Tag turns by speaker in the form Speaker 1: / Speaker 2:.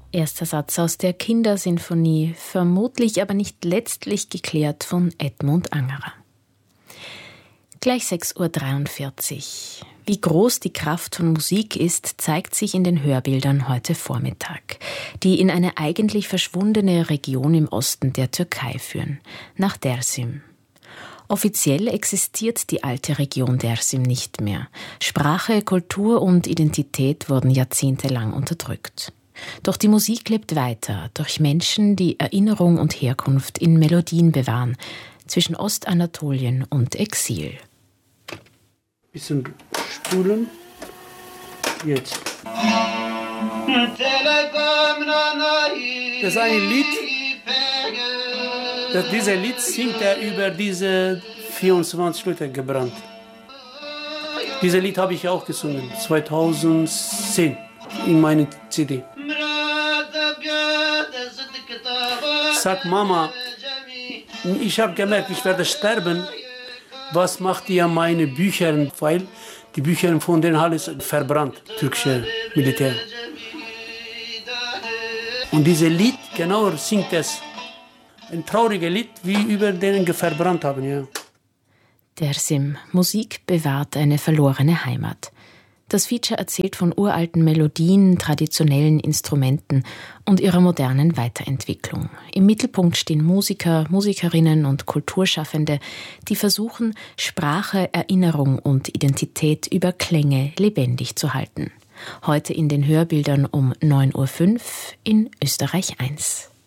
Speaker 1: Erster Satz aus der Kindersinfonie, vermutlich aber nicht letztlich geklärt von Edmund Angerer. Gleich 6.43 Uhr. Wie groß die Kraft von Musik ist, zeigt sich in den Hörbildern heute Vormittag, die in eine eigentlich verschwundene Region im Osten der Türkei führen, nach Dersim. Offiziell existiert die alte Region Dersim nicht mehr. Sprache, Kultur und Identität wurden jahrzehntelang unterdrückt. Doch die Musik lebt weiter, durch Menschen, die Erinnerung und Herkunft in Melodien bewahren, zwischen Ostanatolien und Exil.
Speaker 2: Bisschen spulen. Jetzt. Das ist ein Lied. Dieser Lied singt er über diese 24 Leute gebrannt. Dieses Lied habe ich auch gesungen, 2010, in meiner CD. Sag Mama, ich habe gemerkt, ich werde sterben. Was macht ihr meine Bücher? Weil die Bücher von denen alles verbrannt, türkische Militär. Und dieses Lied, genau singt es. Ein trauriges Lied, wie über denen verbrannt haben, ja.
Speaker 1: Dersim, Musik bewahrt eine verlorene Heimat. Das Feature erzählt von uralten Melodien, traditionellen Instrumenten und ihrer modernen Weiterentwicklung. Im Mittelpunkt stehen Musiker, Musikerinnen und Kulturschaffende, die versuchen, Sprache, Erinnerung und Identität über Klänge lebendig zu halten. Heute in den Hörbildern um 9.05 Uhr in Österreich 1.